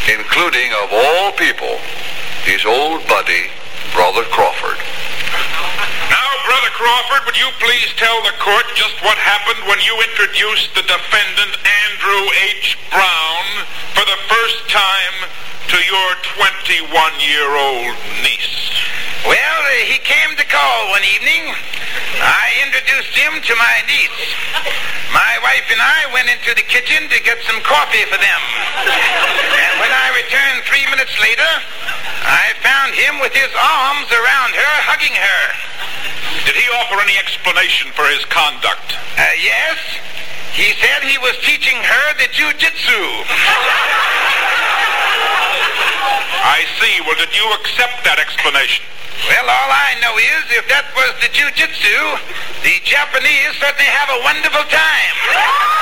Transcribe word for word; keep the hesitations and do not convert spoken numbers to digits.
including, of all people, his old buddy, Brother Crawford. Now, Brother Crawford, would you please tell the court just what happened when you introduced the defendant, Andrew H. Brown, for the first time to your twenty-one-year-old niece? Well, uh, he came to call one evening. I introduced him to my niece. My wife and I went into the kitchen to get some coffee for them. And when I returned three minutes later, I found him with his arms around her, hugging her. Did he offer any explanation for his conduct? Uh, yes. He said he was teaching her the jiu-jitsu. I see. Well, did you accept that explanation? Well, all I know is if that was the jiu-jitsu, the Japanese certainly have a wonderful time.